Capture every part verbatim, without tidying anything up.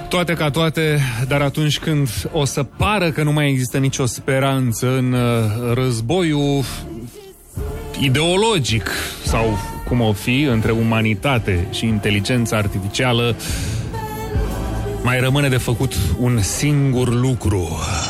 Toate ca toate, dar atunci când o să pară că nu mai există nicio speranță în războiul ideologic sau cum o fi între umanitate și inteligența artificială, mai rămâne de făcut un singur lucru.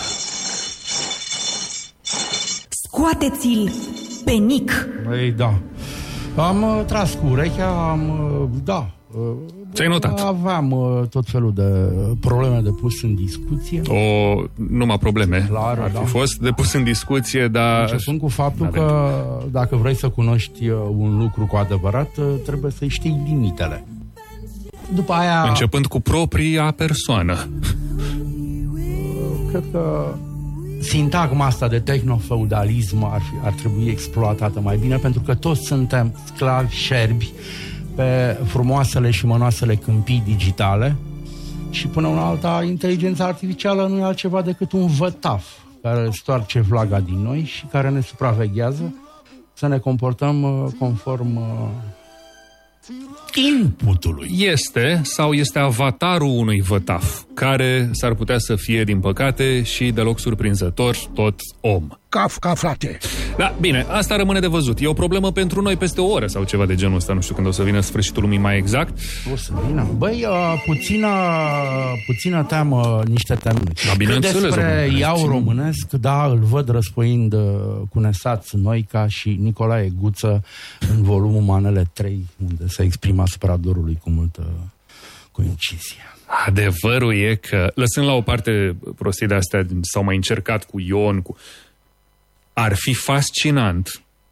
Scoateți-l pe Nic! Ei, da. Am uh, tras cu urechea, am... Uh, da. Uh, Ce-ai notat? Aveam uh, tot felul de probleme de pus în discuție. O, numai probleme. Clar, ar fi da. fost de pus în discuție, dar... Începând cu faptul că dacă vrei să cunoști un lucru cu adevărat, trebuie să știi limitele. După aia... Începând cu propria persoană. Cred că sintagma asta de tehnofeudalism ar, fi, ar trebui exploatată mai bine, pentru că toți suntem sclavi șerbi pe frumoasele și mănoasele câmpii digitale și până una alta, inteligența artificială nu e altceva decât un vătaf care stoarce vlaga din noi și care ne supraveghează să ne comportăm conform inputului. Este sau este avatarul unui vătaf, care s-ar putea să fie, din păcate, și deloc surprinzător, tot om. Kafka, frate! Da, bine, asta rămâne de văzut. E o problemă pentru noi peste o oră sau ceva de genul ăsta. Nu știu când o să vină sfârșitul lumii mai exact. O să vină. Băi, uh, puțină, puțină teamă, niște teme. Da, bineînțeles. Despre iau românesc, da, îl văd răspăind uh, cu Nesaț Noica și Nicolae Guță în volumul Manele trei, unde se exprimă asupra dorului cu multă coincizie. Adevărul e că, lăsând la o parte prostii de astea, s-au mai încercat cu Ion, cu... ar fi fascinant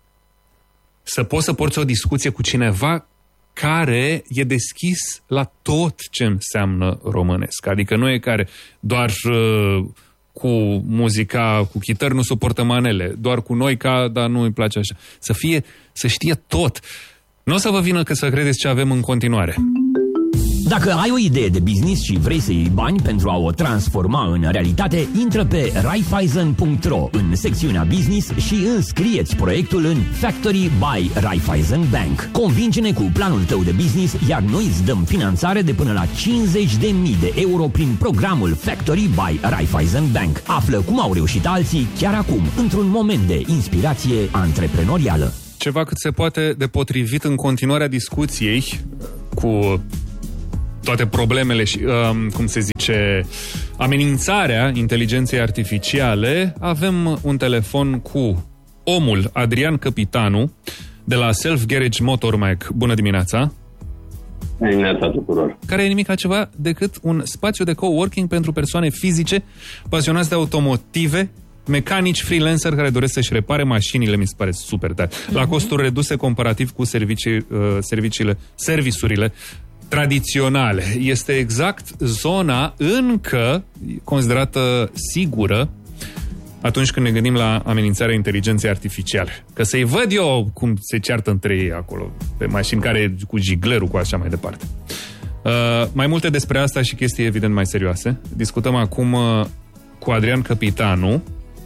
să poți să porți o discuție cu cineva care e deschis la tot ce înseamnă românesc. Adică nu e care doar uh, cu muzica, cu chitări nu suportă manele, doar cu noi ca, dar nu îi place așa. Să fie, să știe tot. Nu o să vă vină că să credeți ce avem în continuare. Dacă ai o idee de business și vrei să iei bani pentru a o transforma în realitate, intră pe Raiffeisen punct ro în secțiunea Business și înscrieți proiectul în Factory by Raiffeisen Bank. Convinge-ne cu planul tău de business, iar noi îți dăm finanțare de până la cincizeci de mii de euro prin programul Factory by Raiffeisen Bank. Află cum au reușit alții chiar acum, într-un moment de inspirație antreprenorială. Ceva cât se poate de potrivit în continuarea discuției cu toate problemele și, um, cum se zice, amenințarea inteligenței artificiale. Avem un telefon cu omul Adrian Căpitanu de la Self Garage Motor Mag. Bună dimineața! Bună dimineața tuturor! Care e nimic altceva decât un spațiu de coworking pentru persoane fizice pasionați de automotive, mecanici freelancer care doresc să-și repare mașinile, mi se pare super tare, la costuri reduse comparativ cu servicii, uh, serviciile, serviciurile tradiționale. Este exact zona încă considerată sigură atunci când ne gândim la amenințarea inteligenței artificiale. Că să-i văd eu cum se ceartă între ei acolo, pe mașini care cu jiglerul, cu așa mai departe. Uh, mai multe despre asta și chestii evident mai serioase. Discutăm acum uh, cu Adrian Căpitanu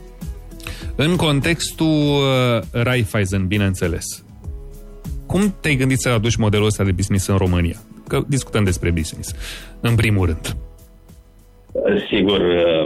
în contextul uh, Raiffeisen, bineînțeles. Cum te-ai gândit să aduci modelul ăsta de business în România? Că discutăm despre business, în primul rând. Sigur,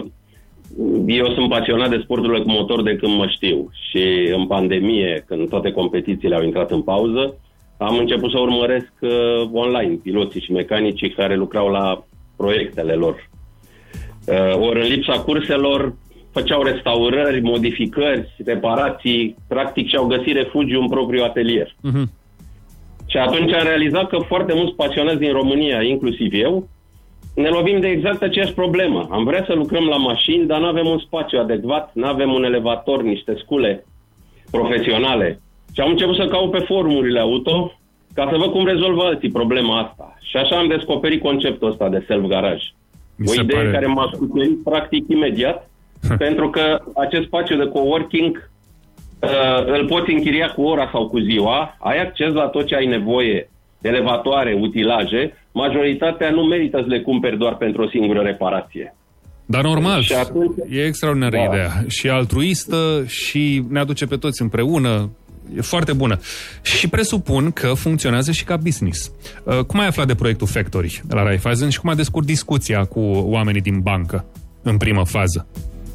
eu sunt pasionat de sporturile cu motor de când mă știu și în pandemie, când toate competițiile au intrat în pauză, am început să urmăresc online piloții și mecanicii care lucrau la proiectele lor. Ori în lipsa curselor făceau restaurări, modificări, reparații, practic și-au găsit refugiu în propriul atelier. Uh-huh. Și atunci am realizat că foarte mulți pasionați din România, inclusiv eu, ne lovim de exact aceeași problemă. Am vrea să lucrăm la mașini, dar nu avem un spațiu adecvat, nu avem un elevator, niște scule profesionale. Și am început să caut pe forumurile auto ca să văd cum rezolvă alții problema asta. Și așa am descoperit conceptul ăsta de self-garage. O idee pare... care m-a scuterit practic imediat, pentru că acest spațiu de coworking uh, îl poți închiria cu ora sau cu ziua, ai acces la tot ce ai nevoie, elevatoare, utilaje, majoritatea nu merită să le cumperi doar pentru o singură reparație. Dar normal, și atunci, e extraordinară da. ideea. Și altruistă și ne aduce pe toți împreună. E foarte bună. Și presupun că funcționează și ca business. Cum ai aflat de proiectul Factory de la Raiffeisen și cum a descurs discuția cu oamenii din bancă în primă fază?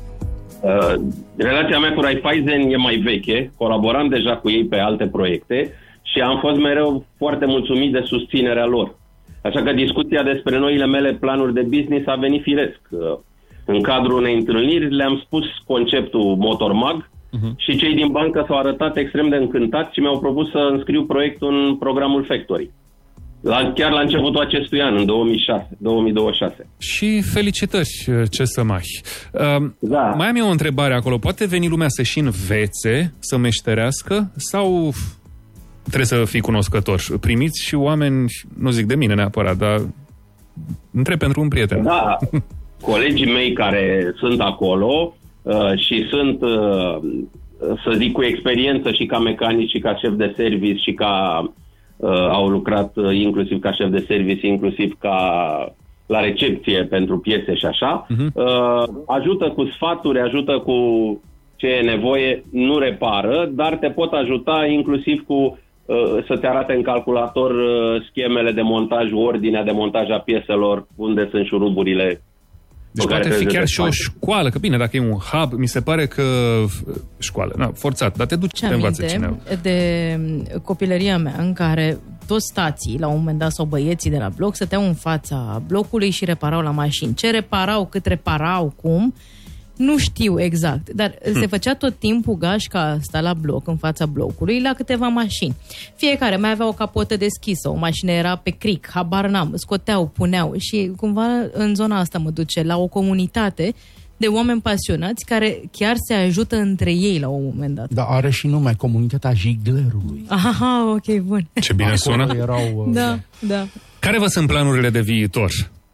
Uh, relația mea cu Raiffeisen e mai veche, colaboram deja cu ei pe alte proiecte și am fost mereu foarte mulțumit de susținerea lor. Așa că discuția despre noile mele planuri de business a venit firesc. Uh, în cadrul unei întâlniri le-am spus conceptul Motormag uh-huh. și cei din bancă s-au arătat extrem de încântați și mi-au propus să înscriu proiectul în programul Factory. La, chiar la începutul acestui an, în două mii șase, două mii douăzeci și șase. Și felicitări, ce să mai. Uh, da. Mai am eu o întrebare acolo. Poate veni lumea să-și învețe, să meșterească, sau trebuie să fii cunoscător? Primiți și oameni, nu zic de mine neapărat, dar întreb pentru un prieten. Da, colegii mei care sunt acolo uh, și sunt, uh, să zic, cu experiență și ca mecanici și ca șef de service și ca... Uh, au lucrat uh, inclusiv ca șef de service, inclusiv ca la recepție pentru piese și așa. Uh-huh. Uh, ajută cu sfaturi, ajută cu ce e nevoie, nu repară, dar te pot ajuta inclusiv cu uh, să te arate în calculator uh, schemele de montaj, ordinea de montaj a pieselor, unde sunt șuruburile. Deci poate fi chiar și o școală, că bine, dacă e un hub, mi se pare că școală, na, forțat, dar te duci, te învață cineva. De copilăria mea, în care toți tații, la un moment dat, sau băieții de la bloc, stăteau în fața blocului și reparau la mașini. Ce reparau, cât reparau, cum, nu știu exact, dar hmm. se făcea tot timpul gașca asta la bloc, în fața blocului, la câteva mașini. Fiecare mai avea o capotă deschisă, o mașină era pe cric, habar n-am, scoteau, puneau și cumva în zona asta mă duce la o comunitate de oameni pasionați care chiar se ajută între ei la un moment dat. Da, are și nume, Comunitatea Jiglerului. Aha, ok, bun. Ce bine sună. Erau, da, da. Care vă sunt planurile de viitor?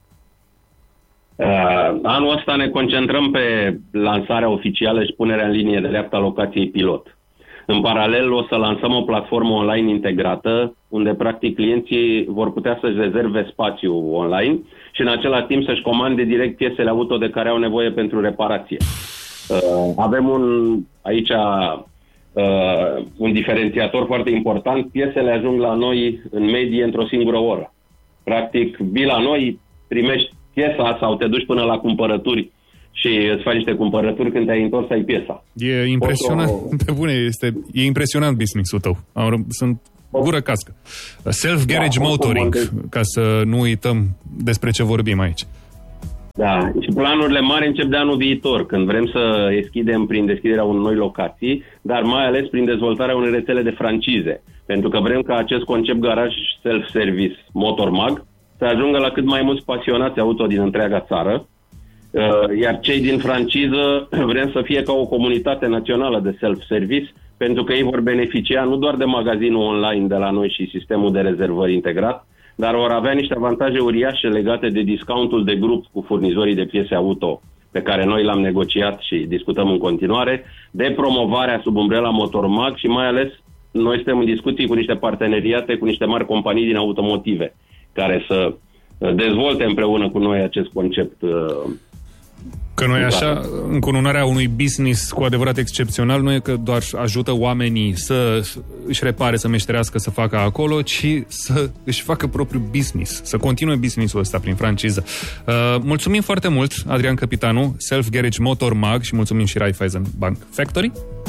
Uh, anul ăsta ne concentrăm pe lansarea oficială și punerea în linie de dreapta locației pilot. În paralel o să lansăm o platformă online integrată, unde practic clienții vor putea să-și rezerve spațiu online și în același timp să-și comande direct piesele auto de care au nevoie pentru reparație. Uh, avem un, aici uh, un diferențiator foarte important. Piesele ajung la noi în medie într-o singură oră. Practic, vii la noi, primești piesa sau te duci până la cumpărături și îți faci niște cumpărături, când te-ai întors, ai piesa. E impresionant, o... pe bune, este, e impresionant business-ul tău. Sunt gură cască. Self-garage da, motoring, ca să nu uităm despre ce vorbim aici. Da, și planurile mari încep de anul viitor, când vrem să deschidem prin deschiderea unor noi locații, dar mai ales prin dezvoltarea unei rețele de francize. Pentru că vrem ca acest concept garaj self-service Motormag să ajungă la cât mai mulți pasionați auto din întreaga țară, iar cei din franciză vrem să fie ca o comunitate națională de self-service, pentru că ei vor beneficia nu doar de magazinul online de la noi și sistemul de rezervări integrat, dar vor avea niște avantaje uriașe legate de discountul de grup cu furnizorii de piese auto, pe care noi l-am negociat și discutăm în continuare, de promovarea sub umbrela Motormag și mai ales noi suntem în discuții cu niște parteneriate cu niște mari companii din automotive, care să dezvolte împreună cu noi acest concept. Că noi așa, încununarea unui business cu adevărat excepțional nu e că doar ajută oamenii să își repare, să meșterească, să facă acolo, ci să își facă propriul business, să continue businessul ăsta prin franciză. Uh, mulțumim foarte mult, Adrian Capitanu, Self-Garage Motormag, și mulțumim și Raiffeisen Bank Factory.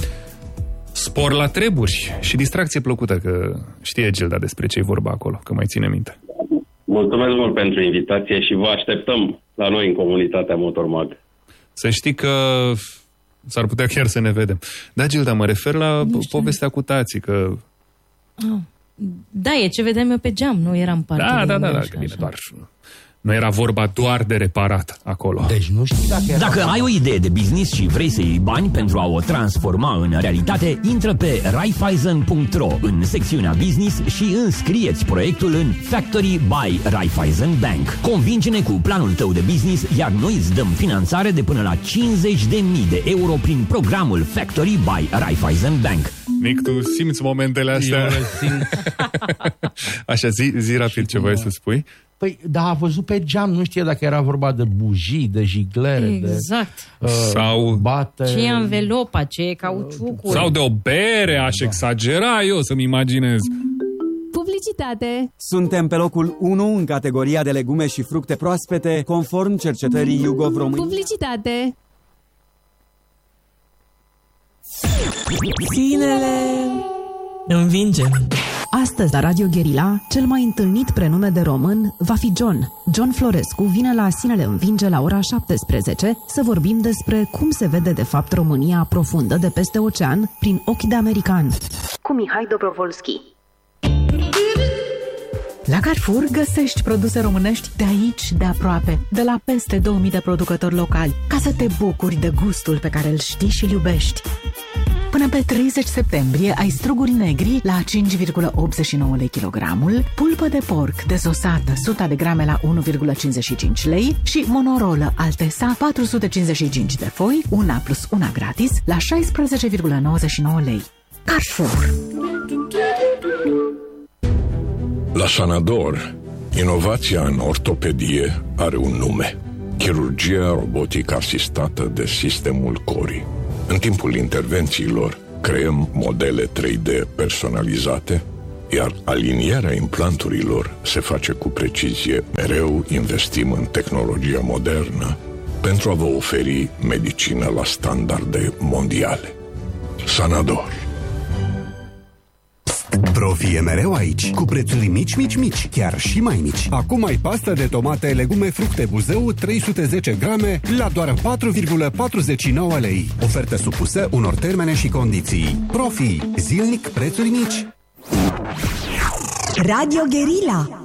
Spor la treburi și distracție plăcută, că știe Gilda despre ce e vorba acolo, că mai ține minte. Mulțumesc mult pentru invitație și vă așteptăm la noi în comunitatea Motormag. Să știi că s-ar putea chiar să ne vedem. Da, Gilda, mă refer la povestea cu tații, că... Oh. Da, e ce vedeam eu pe geam, nu eram parte. Da, da, da, da, că bine, doar... Nu era vorba doar de reparat acolo. Deci nu știu dacă era... Dacă ai o idee de business și vrei să iei bani pentru a o transforma în realitate, intră pe Raiffeisen punct ro în secțiunea Business și înscrieți proiectul în Factory by Raiffeisen Bank. Convinge-ne cu planul tău de business, iar noi îți dăm finanțare de până la cincizeci de mii de euro prin programul Factory by Raiffeisen Bank. Nic, tu simți momentele astea? Eu le simt. Așa, zi, zi rapid ce voiai să spui. Păi, da, a văzut pe geam, nu știe dacă era vorba de bujii, de jiglere, exact. de uh, sau bate. Ce e învelopa, ce e cauciucul. Sau de o bere, aș da. exagera eu să-mi imaginez. Publicitate. Suntem pe locul unu în categoria de legume și fructe proaspete, conform cercetării YouGov România. Publicitate. Finele învinge. Astăzi, la Radio Guerilla, cel mai întâlnit prenume de român va fi John. John Florescu vine la Sinele învinge la ora șaptesprezece să vorbim despre cum se vede de fapt România profundă de peste ocean prin ochi de american. Cu Mihai Dobrovolski. La Carrefour găsești produse românești de aici, de aproape, de la peste două mii de producători locali, ca să te bucuri de gustul pe care îl știi și îl iubești. Până pe treizeci septembrie ai struguri negri la cinci virgulă optzeci și nouă lei kilogramul, pulpă de porc dezosată o sută de grame la unu virgulă cincizeci și cinci lei și monorolă Altesa patru sute cincizeci și cinci de foi, una plus una gratis, la șaisprezece virgulă nouăzeci și nouă lei. Carrefour. La Sanador, inovația în ortopedie are un nume: chirurgia robotică asistată de sistemul Cori. În timpul intervențiilor, creăm modele trei D personalizate, iar alinierea implanturilor se face cu precizie. Mereu investim în tehnologia modernă pentru a vă oferi medicină la standarde mondiale. Sanador. Profi e mereu aici, cu prețuri mici, mici, mici, chiar și mai mici. Acum ai pastă de tomate, legume, fructe Buzău, trei sute zece grame, la doar patru virgulă patruzeci și nouă lei. Ofertă supusă unor termene și condiții. Profi, zilnic prețuri mici. Radio Guerilla.